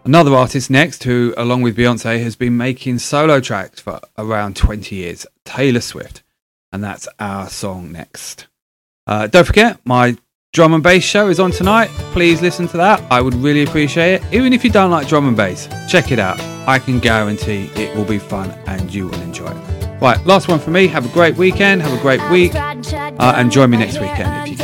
Another artist next who, along with Beyonce, has been making solo tracks for around 20 years, Taylor Swift. And that's our song next. Don't forget, my drum and bass show is on tonight. Please listen to that. I would really appreciate it. Even if you don't like drum and bass, check it out. I can guarantee it will be fun and you will enjoy it. Right, last one for me. Have a great weekend. Have a great week. And join me next weekend if you can.